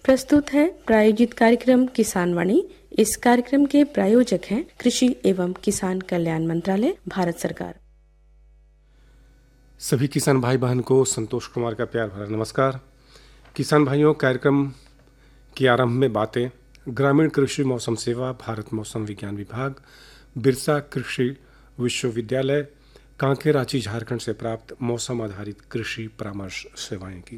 प्रस्तुत है प्रायोजित कार्यक्रम किसान वाणी। इस कार्यक्रम के प्रायोजक हैं कृषि एवं किसान कल्याण मंत्रालय, भारत सरकार। सभी किसान भाई बहन को संतोष कुमार का प्यार भरा नमस्कार। किसान भाइयों, कार्यक्रम के आरंभ में बातें ग्रामीण कृषि मौसम सेवा, भारत मौसम विज्ञान विभाग, बिरसा कृषि विश्वविद्यालय, कांकेर, रांची, झारखंड से प्राप्त मौसम आधारित कृषि परामर्श सेवाएं की।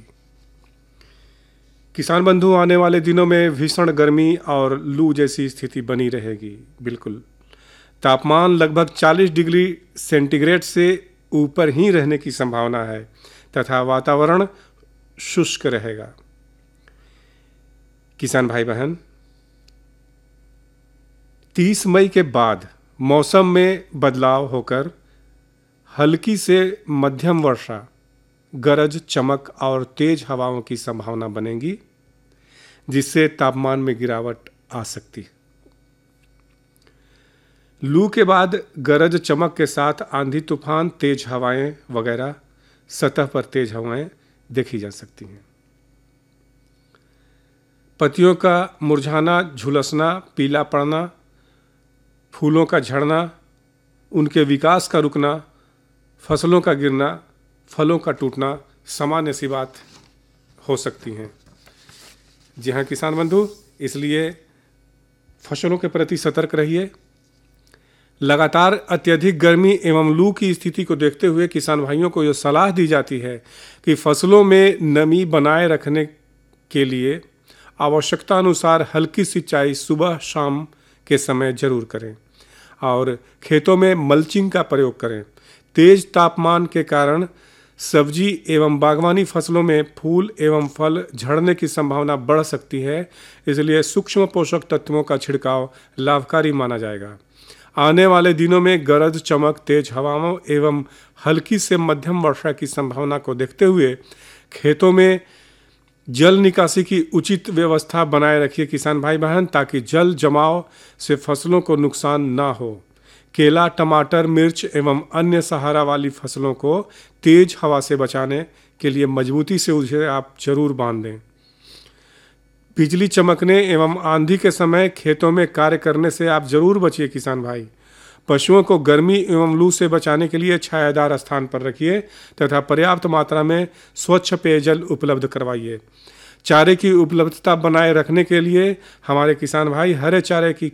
किसान बंधु, आने वाले दिनों में भीषण गर्मी और लू जैसी स्थिति बनी रहेगी। बिल्कुल, तापमान लगभग 40 डिग्री सेंटीग्रेड से ऊपर ही रहने की संभावना है तथा वातावरण शुष्क रहेगा। किसान भाई बहन, 30 मई के बाद मौसम में बदलाव होकर हल्की से मध्यम वर्षा, गरज, चमक और तेज हवाओं की संभावना बनेगी, जिससे तापमान में गिरावट आ सकती है। लू के बाद गरज, चमक के साथ आंधी, तूफान, तेज हवाएं वगैरह सतह पर तेज हवाएं देखी जा सकती हैं। पत्तियों का मुरझाना, झुलसना, पीला पड़ना, फूलों का झड़ना, उनके विकास का रुकना, फसलों का गिरना, फलों का टूटना सामान्य सी बात हो सकती हैं। जी हाँ किसान बंधु, इसलिए फसलों के प्रति सतर्क रहिए। लगातार अत्यधिक गर्मी एवं लू की स्थिति को देखते हुए किसान भाइयों को यह सलाह दी जाती है कि फसलों में नमी बनाए रखने के लिए आवश्यकता अनुसार हल्की सिंचाई सुबह शाम के समय जरूर करें और खेतों में मल्चिंग का प्रयोग करें। तेज तापमान के कारण सब्जी एवं बागवानी फसलों में फूल एवं फल झड़ने की संभावना बढ़ सकती है, इसलिए सूक्ष्म पोषक तत्वों का छिड़काव लाभकारी माना जाएगा। आने वाले दिनों में गरज, चमक, तेज हवाओं एवं हल्की से मध्यम वर्षा की संभावना को देखते हुए खेतों में जल निकासी की उचित व्यवस्था बनाए रखिए किसान भाई बहन, ताकि जल जमाव से फसलों को नुकसान ना हो। केला, टमाटर, मिर्च एवं अन्य सहारा वाली फसलों को तेज हवा से बचाने के लिए मजबूती से उसे आप जरूर बांध दें। बिजली चमकने एवं आंधी के समय खेतों में कार्य करने से आप जरूर बचिए किसान भाई। पशुओं को गर्मी एवं लू से बचाने के लिए छायादार स्थान पर रखिए तथा पर्याप्त मात्रा में स्वच्छ पेयजल उपलब्ध करवाइए। चारे की उपलब्धता बनाए रखने के लिए हमारे किसान भाई हरे चारे की